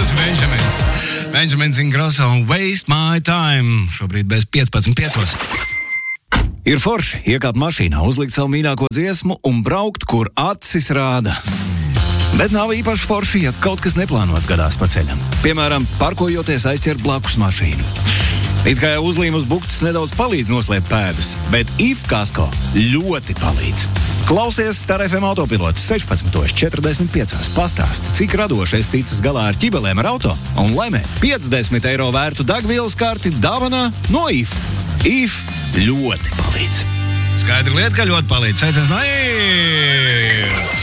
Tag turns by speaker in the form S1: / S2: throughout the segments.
S1: Tas ir Benjamins Ingrosso un Waste My Time. Šobrīd bez 15.5. Ir forši iekāpt mašīnā, uzlikt savu mīļāko dziesmu un braukt, kur acis rāda. Bet nav īpaši forši, ja kaut kas neplānots gadās pa ceļam. Piemēram, parkojoties aizķert blakus mašīnu. It kā jau uzlīm uz buktas nedaudz palīdz noslēpt pēdas, bet IF kasko ļoti palīdz. Klausies Star FM autopilots 16.45. Pastāsti, cik radoši es ticis galā ar ķibelēm ar auto un laimē 50 eiro vērtu degvielas karti dāvanā no IF. IF ļoti palīdz. Skaidra lieta, ka ļoti palīdz. Sveiciens no IF!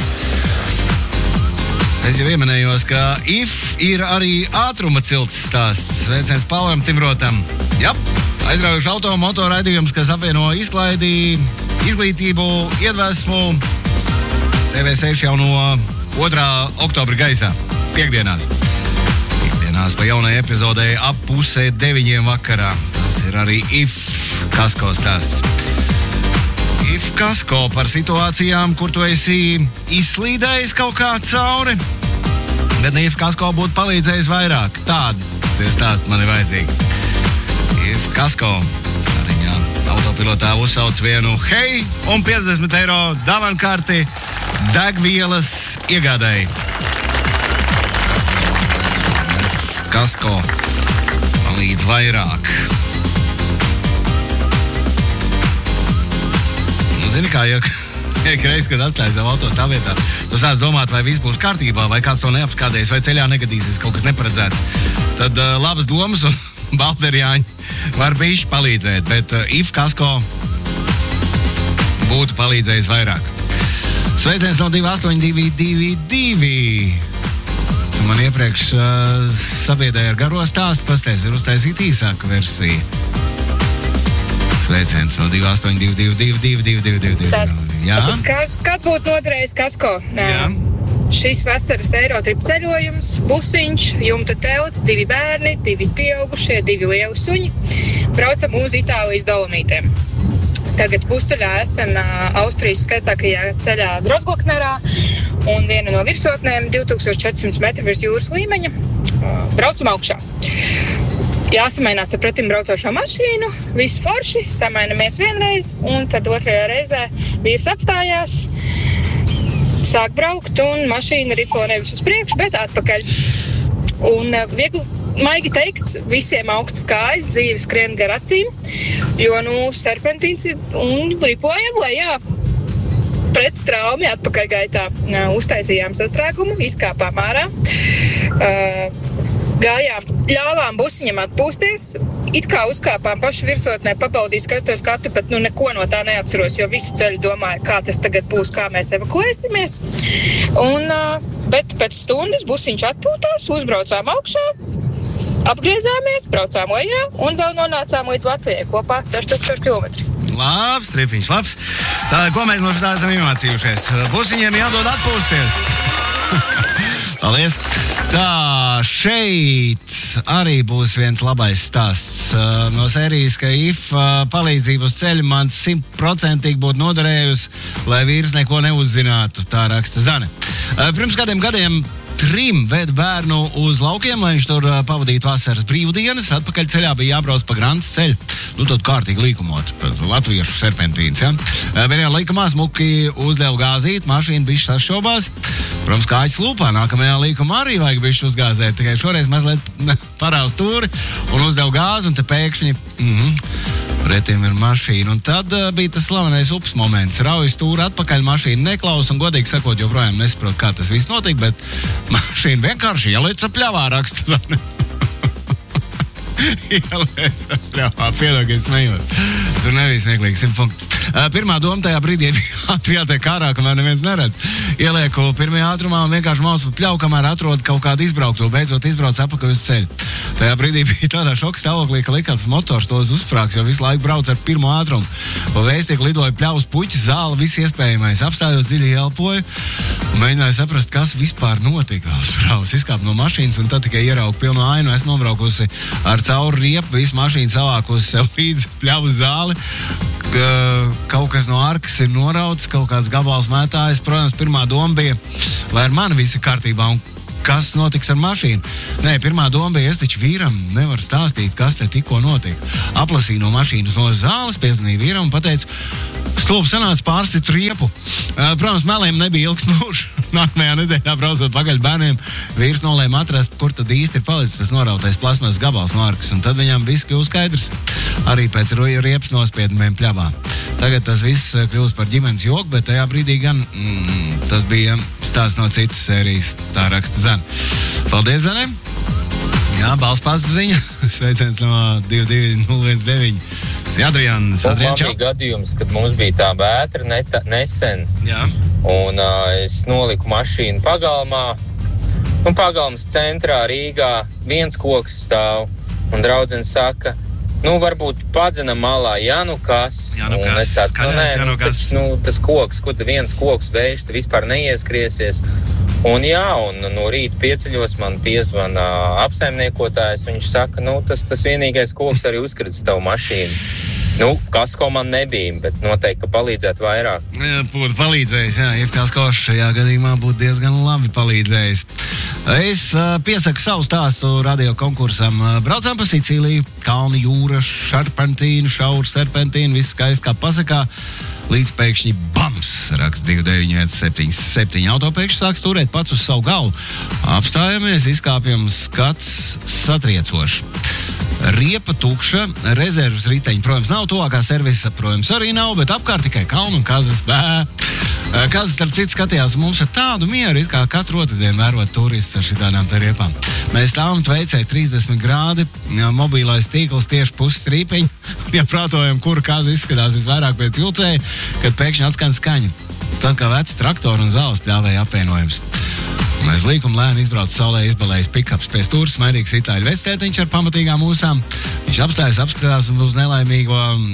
S1: Es jau ieminējos, ka IF ir arī ātruma cilts stāsts. Sveiciens Paulam Timrotam. Jā, aizraujuši auto-moto raidījums, kas apvieno izklaidi, izglītību, iedvesmu. TV6 jau no 2. oktobra gaisā, piekdienās. Piekdienās pa jaunai epizodei ap 8:30 vakarā. Tas ir arī IF kasko stāsts. IF kasko par situācijām, kur tu esi izslīdējis kaut kā cauri, bet IF kasko būtu palīdzējis vairāk. Tādi stāsti man ir vajadzīgi. IF kasko stariņā autopilotā uzsauc vienu hei un 50 eiro dāvankarti degvielas iegādēji. IF kasko palīdz vairāk. Zini kā, ja reiz, kad atstāji savu auto stāvvietā, tu sāc domāt, vai viss būs kārtībā, vai kāds to neapskādēs, vai ceļā negadīsies kaut kas neparedzēts. Tad labas domas un balterjāņi var bišķi palīdzēt, bet IF kasko būtu palīdzējis vairāk. Sveiciens no 28222. Tu man iepriekš sabiedēji ar garo stāstu, pasties ir uztaisīt īsāku versiju. Sveiciens no 2822222. Jā.
S2: Kad būtu noderējis kasko?
S1: Jā.
S2: Šis vasaras Eirotrip ceļojums, busiņš, jumta telts, 2 bērni, 2 pieaugušie, 2 lieli suņi. Braucam uz Itālijas Dolomītiem. Tagad pusceļā esam Austrijas skaistākajā ceļā Drozglaknerā un viena no virsotnēm 2400 metru virs jūras līmeņa. Braucam augšā. Jāsamainās ar pretim braucošo mašīnu, viss forši, samainamies vienreiz, un tad otrajā reizē vīrs apstājās, sāk braukt, un mašīna ripo nevis uz priekšu, bet atpakaļ. Un viegli, maigi teikts, visiem augstas kājas, dzīve skrien gar acīm, jo, serpentīns un ripojam lejā. Pret straumi atpakaļ gaitā uztaisījām sastrēgumu, izkāpām ārā. Gājām, ļāvām busiņam atpūsties, it kā uzkāpām pašu virsotnē, pabaudīju skaisto skatu, bet neko no tā neatceros, jo visu ceļu domāju, kā tas tagad būs, kā mēs evakuēsimies. Bet pēc stundas busiņš atpūtās, uzbraucām augšā, apgriezāmies, braucām lejā un vēl nonācām līdz Latvijai kopā 6000 km.
S1: Labs, tripiņš, labs. Tā, ko mēs no šitā esam iemācījušies? Busiņiem jādod atpūsties. Paldies. Tā, šeit arī būs viens labais stāsts no sērijas, ka IF palīdzību uz ceļa man 100% būtu noderējusi, lai vīrs neko neuzzinātu, tā raksta Zane. Pirms kādiem gadiem 3 ved bērnu uz laukiem, lai viņš tur pavadītu vasaras brīvdienas. Atpakaļ ceļā bija jābrauc pa Grantas ceļu. Tad kārtīgi līkumot, latviešu serpentīns, ja? Vienajā līkumā smuki uzdeva gāzīt, mašīna bišķi sašķobās. Protams, kājas lūpā, nākamajā līkumā arī vajag bišķi uzgāzēt. Tikai šoreiz mazliet parāv stūri un uzdeva gāzi, un te pēkšņi pretim ir mašīna. Un tad bija tas slavenais ups moments. Rauj stūri atpakaļ, mašīna neklaus, un godīgi sakot, joprojām nesaprot, kā tas viss notika, bet mašīna vienkārši ielēc apļavā, raksta Zane. Ielēc apļavā, piedod, ka es smējos. Tur nebija smieklīgi, 100 punktu. Pirmā doma tajā brīdī bija ātri jātiek ārā, kamēr neviens neredz. Ielieku pirmajā ātrumā un vienkārši maucu pa pļauju, kamēr atrod kaut kādu izbraukto, beidzot izbrauc apakaļ uz ceļu. Tajā brīdī bija tādā šoka stāvoklī, ka likās motors tos uzsprāgs, jo visu laiku brauc ar pirmo ātrumu. Pa vēstieku lidoja pļavas, puķis, zāle, viss iespējamais. Apstājos, dziļi elpoju un mēģināju saprast, kas vispār notika. Izkāpu no mašīnas un tad tikai ieraugu pilnu ainu. Es nobraukusi ar cauri riepu, visu mašīnu savākusi sev līdzi pļavu zāli. Kaut kas no arkas ir norauts, kaut kāds gabals mētājs. Protams, pirmā doma bija, vai ar mani viss ir kārtībā un kas notiks ar mašīnu. Nē, pirmā doma bija, es taču vīram nevaru stāstīt, kas te tikko notika. Aplasīju no mašīnas no zāles, piezvanīju vīram un pateicu, stulbi sanāca pārstipt riepu. Protams, meliem nebija ilgs mūžs. Nākamajā nedēļā braucot pagaļ bērniem, vīrs nolēma atrast, kur tad īsti ir palicis tas norautais plasmas gabals no arkas. Un tad viņam viss kļūst skaidrs. Arī pēc riepas nospiedumiem pļavā. Tagad tas viss kļūst par ģimenes joku, bet tajā brīdī gan tas bija stāsts no citas sērijas. Tā raksta Zane. Paldies, Zane! Jā, balss pasta ziņa. Sveiciens no 22019. Tas ir Adrians.
S3: Man bija gadījums, kad mums bija tā vētra nesen.
S1: Jā.
S3: Un es noliku mašīnu pagalmā. Un pagalmas centrā Rīgā viens koks stāv. Un draudzene saka, varbūt padzena malā, kas.
S1: Un
S3: es tāds, tas koks, kur viens koks vējš, tu vispār neieskriesies. Un no rīta pieceļos man piezvana apsaimniekotājs, viņš saka, tas vienīgais koks arī uzkrits tavu mašīnu. Kasko man nebija, bet noteikti, ka palīdzētu vairāk.
S1: Būtu palīdzējis, ja kaskoš šajā gadījumā būtu diezgan labi palīdzējis. Es piesaku savu stāstu radio konkursam. Braucām pa Sicīliju, kalni, jūra, šarpentīnu, šauru, serpentīnu, viss skaisti kā pasakā. Līdz pēkšņi bams, raksta 29177. Auto pēkšņi sāk stūrēt pats uz savu galvu. Apstājamies, izkāpjam, skats satriecošs. Riepa tukša, rezervas riteņi, protams, nav, tuvākā servisa, protams, arī nav, bet apkārt tikai kalnu un kazas. Kazas, starp citu, skatījās mums ar tādu mieru, it kā katru otrdienu vērot turists ar šitādām te riepām. Mēs stāvam Tveicē 30 grādi, mobilais tīkls tieši puses rīpiņi, ja prātojam, kura kaza izskatās visvairāk pēc vilcēja, kad pēkšņi atskan skaņa. Tad kā veci traktori un zāles pļāvēja apvienojums. Mēs līkumi lēni izbrauc saulē, izbalējis pikaps pie stūra, smaidīgs itāļu vectētiņš ar pamatīgām mūsām. Viņš apstājas, apskatās uz nelaimīgu,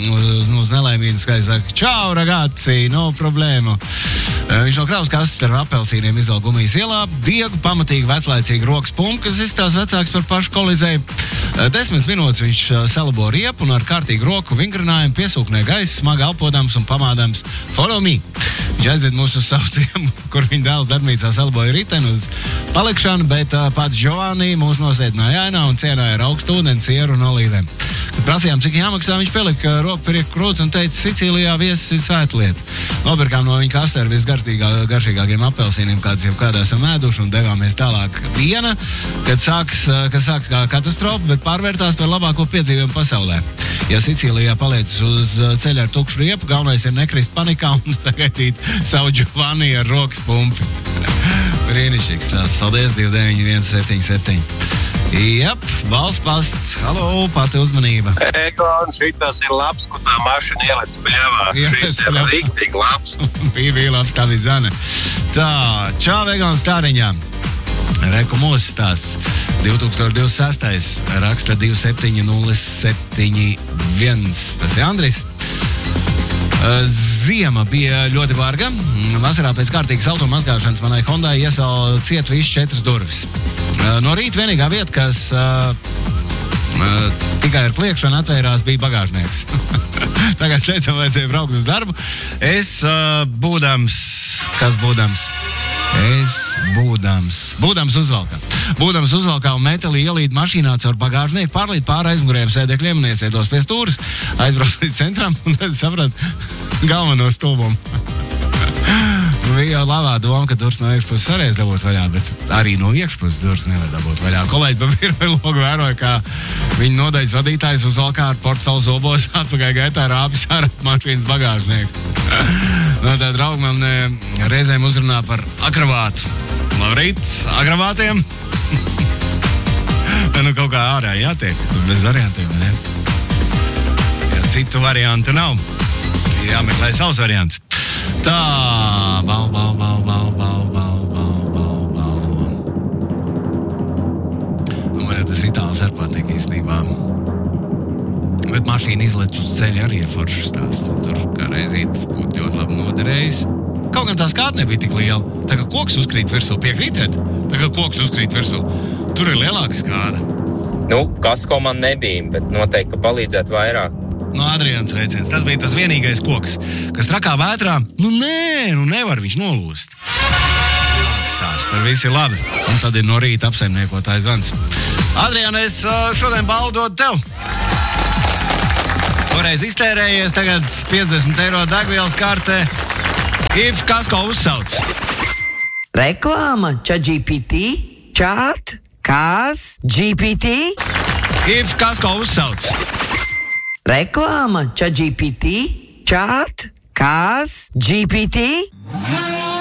S1: skaidri saka, čau, ragazzi, no problēmu. Viņš no kravas kastes ar apelsīniem izvēl gumijas ielā, viegu, pamatīgi, veclaicīgi rokas pumpu, kas izstās vecāks par pašu kolizēju. 10 minūtes viņš salabo riepu un ar kārtīgu roku vingrinājumu piesūknē gaisu, smagi elpodams un pamādams follow me. Viņš aizved mūs uz savu ciemu, kur viņa dēls darbnīcā salaboja riteni uz palikšanu, bet pats Giovanni mūs nosēdināja ēnā un cienāja ar augstu ūdeni, sieru un olīvēm. Kad prasījām, cik jāmaksā, viņš pielika roku priekš krūts un teica, Sicīlijā viesis ir svēta lieta. Nopirkām no viņa kastē ar visgaršīgākiem apelsīniem, kādas jau kādā esam ēduši, un devāmies tālāk diena, kad sāks kā katastrofa, bet pārvērtās par labāko piedzīvojumu pasaulē. Ja Sicīlijā paliec uz ceļa ar tukšu riepu, galvenais ir nekrist panikā un sagaidīt savu Giovanni ar rokas pumpi. Brīnišķīgs stāsts. Paldies, 29177. Jep, valsts pasts. Halo, pati uzmanība.
S4: Egon, šitas ir labs, kur tā mašina ielec pļavā. Šis ir riktīgi labs.
S1: Bija labs, tā bija Zane. Tā, čau, Egon, stāriņām. Reku mūsu stāsts. 2026. raksta 27071. Tas ir Andris. Ziema bija ļoti barga. Vasarā pēc kārtīgas automazgāšanas manai Hondai iesala ciet visu 4 durvis. No rīta vienīgā vieta, kas tikai ar pliekšanu atvērās, bija bagāžnieks. Tā kā steidzam, vajadzēja braukt uz darbu. Es būdams uzvalkā un metāli ielīd mašīnā caur bagāžnieku, pārlīd pāri aizmugurējiem sēdekļiem un iesēdos pie stūras, aizbrauc līdz centram un tad saprat galveno stulbumu. Bija jau labā doma, ka durvis no iekšpuses varēs dabūt vaļā, bet arī no iekšpuses durvis nevar dabūt vaļā. Kolēģi pa pirmai logu vēroja, kā viņa nodaļas vadītājs uzvalkā ar portfeli zobos atpakaļ gaitā rāpjas ar mašīnas bagāžnieku. Tā draugi man reizēm uzrunā par akravātu. Labrīt, akravātiem! Kaut kā ārā jātiek, bez variantiem, ne? Ja citu variantu nav, ir jāmeklē savs variants. Tā, bau. Man tas itāls ar patīk īstenībā. Bet mašīna izlec uz ceļa arī ir foršs stāsts. Tur kā reizīt būtu ļoti labi noderējis. Kaut gan tā skāte nebija tik liela. Tā kā koks uzkrīt virsū, piekrītiet? Tā kā koks uzkrīt virsū. Tur ir lielāka skāde.
S3: Kasko man nebija, bet noteikti, ka palīdzētu vairāk.
S1: No Adrians veiciens. Tas bija tas vienīgais koks, kas trakā vētrā, nevar viņš nolūst. nestāst. Tur viss ir labi. Un tad ir no rīta apsaimniekotājs zvans. Adriāna, es šodien baldotu tev. Toreiz iztērējies, tagad 50 eiro degvielas kartē. If Kasko uzsauc.
S5: Reklāma ChatGPT, Chat, Kas, GPT.
S1: If Kasko uzsauc.
S5: Reklāma ChatGPT, Chat, Kas, GPT.